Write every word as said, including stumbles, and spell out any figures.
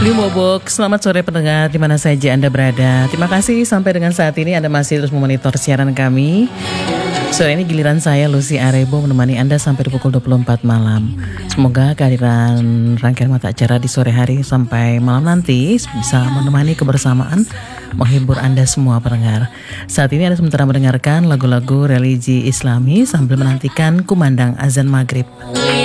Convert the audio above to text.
Limobok, selamat sore pendengar di mana saja Anda berada. Terima kasih sampai dengan saat ini Anda masih terus memonitor siaran kami. Sore ini giliran saya Lucy Arebo menemani Anda sampai di pukul dua puluh empat malam. Semoga kehadiran rangkaian mata acara di sore hari sampai malam nanti bisa menemani kebersamaan, menghibur Anda semua pendengar. Saat ini Anda sementara mendengarkan lagu-lagu religi Islami sambil menantikan kumandang azan maghrib.